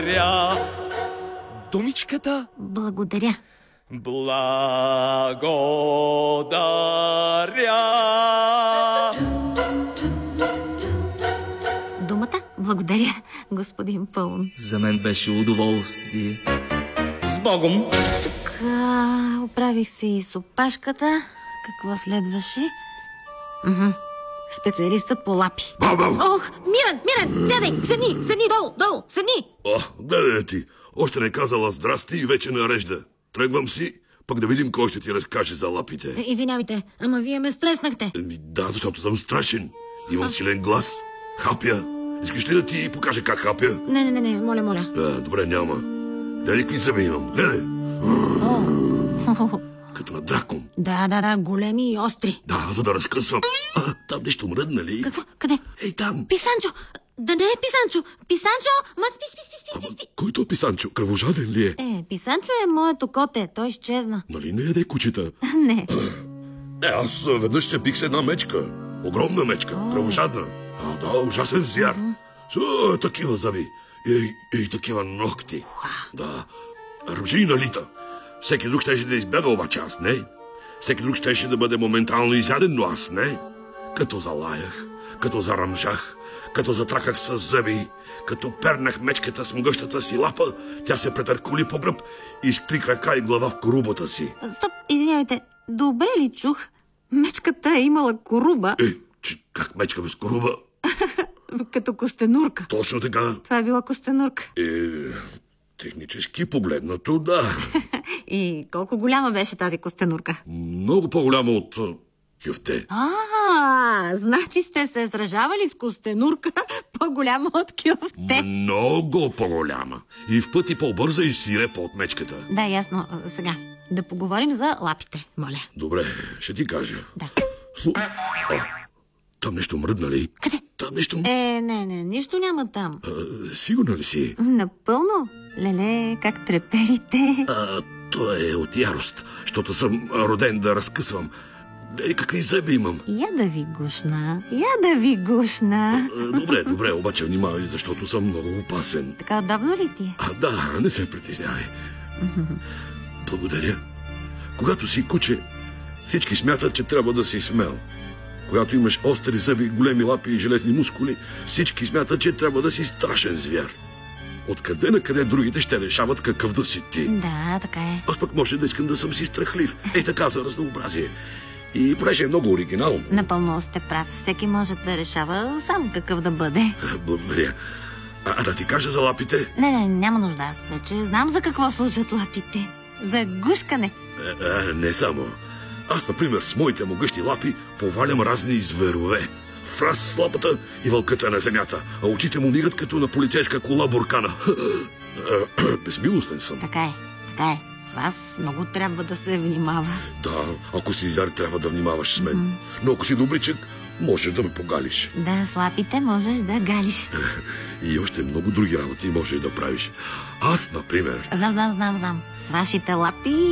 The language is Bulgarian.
Думичката? Благодаря. Благодаря. Думата? Благодаря, господин Пълн. За мен беше удоволствие. С Богом! Оправих си и с опашката. Какво следваше? Специалистът по лапи. Бабам! Ох, Миран, сядай, седни, долу, седни. Гледай ти, още не казала здрасти и вече нарежда. Тръгвам си, пък да видим кой ще ти разкаже за лапите. Извинявайте, ама вие ме стреснахте. Да, защото съм страшен. Имам силен глас. Хапя. Искаш ли да ти покажа как хапя? Не, моля. Добре, няма. Гледай какви зъби имам. Гледай. Като на дракон. Да, големи и остри. Да, за да разкъсвам. Там нещо мръдна ли? Какво? Къде? Ей, там. Писанчо! Да не е Писанчо! Писанчо! Ма спи! Който Писанчо? Кръвожаден ли е? Писанчо е моето коте. Той изчезна. Нали не яде кучета? Не. Аз веднъж се бих с една мечка. Огромна мечка. Кръвожадна. Да, ужасен звяр. Такива зъби. И такива ногти. Да. Ръжи налита. Всеки друг щеше да избяга, обаче аз не. Всеки друг щеше да бъде моментално изяден, но аз не. Като залаях, като зарамжах, като затрахах с зъби, като пернах мечката с могъщата си лапа, тя се претъркули по гръб и скри крака и глава в корубата си. Стоп, извинявайте. Добре ли чух? Мечката е имала коруба. Как мечка без коруба? Като костенурка. Точно така. Това е била костенурка. Технически погледнато, да. И колко голяма беше тази костенурка? Много по-голяма от кюфте. Значи сте се сражавали с костенурка по-голяма от кюфте. Много по-голяма. И в пъти по-бърза и свирепа от мечката. Да, ясно. Сега, да поговорим за лапите, моля. Добре, ще ти кажа. Да. Там нещо мръдна ли? Къде? Там нещо... Не, нищо няма там. Сигурна ли си? Напълно. Леле, как треперите. То е от ярост, защото съм роден да разкъсвам. Какви зъби имам? Я да ви гушна. Добре, обаче внимавай, защото съм много опасен. Така отдавна ли ти? Да, не се притеснявай. Благодаря. Когато си куче, всички смятат, че трябва да си смел. Когато имаш остри зъби, големи лапи и железни мускули, всички смятат, че трябва да си страшен звяр. Откъде на къде другите ще решават какъв да си ти. Да, така е. Аз пък може да искам да съм си страхлив. Така за разнообразие. И понеже е много оригинално. Напълно сте прав. Всеки може да решава сам какъв да бъде. Благодаря. Да ти кажа за лапите? Не, няма нужда. Аз вече знам за какво служат лапите. За гушкане. Не само. Аз, например, с моите могъщи лапи повалям разни зверове. Фраз с лапата и вълката на земята, а очите му мигат като на полицейска кола буркана. Безмилостен съм. Така е. С вас много трябва да се внимава. Да, ако си звяр, трябва да внимаваш с мен. Но ако си добричък, може да ме погалиш. Да, с лапите можеш да галиш. И още много други работи може да правиш. Аз, например... Знам. С вашите лапи